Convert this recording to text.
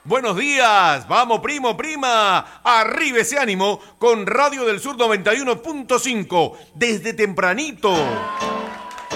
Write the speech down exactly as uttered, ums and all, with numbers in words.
Buenos días, vamos primo, prima, arriba ese ánimo con Radio del Sur noventa y uno punto cinco, desde tempranito.